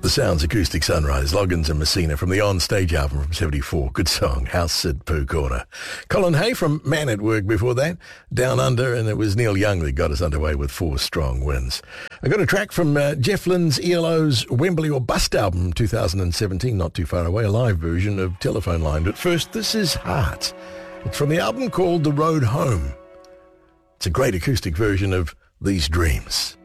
The Sounds Acoustic Sunrise, Loggins and Messina from the On Stage album from 74. Good song, House Sid Pooh Corner. Colin Hay from Man at Work before that, Down Under, and it was Neil Young that got us underway with 4 strong wins. I got a track from Jeff Lynne's ELO's Wembley or Bust album 2017, not too far away, a live version of Telephone Line. But first, this is Heart. It's from the album called The Road Home. It's a great acoustic version of These Dreams.